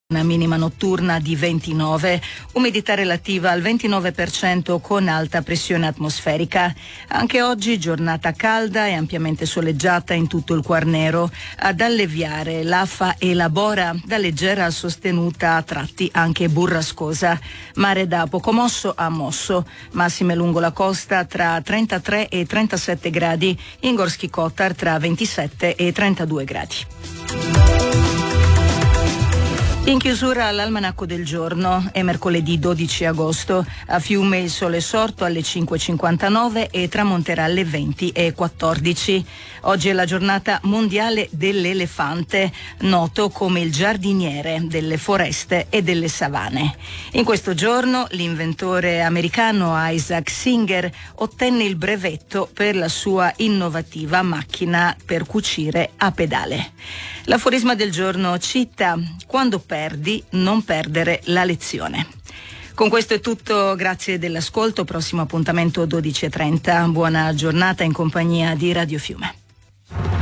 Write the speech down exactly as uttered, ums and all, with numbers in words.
Una minima notturna di ventinove, umidità relativa al ventinove per cento con alta pressione atmosferica. Anche oggi giornata calda e ampiamente soleggiata in tutto il Quarnero. Ad alleviare l'Afa e la Bora, da leggera a sostenuta a tratti anche burrascosa. Mare da poco mosso a mosso, massime lungo la costa tra trentatré e trentasette gradi, in Gorski Kotar tra ventisette e trentadue gradi. In chiusura all'almanacco del giorno, è mercoledì dodici agosto, a Fiume il sole è sorto alle cinque e cinquantanove e tramonterà alle venti e quattordici. Oggi è la giornata mondiale dell'elefante, noto come il giardiniere delle foreste e delle savane. In questo giorno l'inventore americano Isaac Singer ottenne il brevetto per la sua innovativa macchina per cucire a pedale. L'aforisma del giorno cita: quando perdi, non perdere la lezione. Con questo è tutto, grazie dell'ascolto, prossimo appuntamento dodici e trenta. Buona giornata in compagnia di Radio Fiume.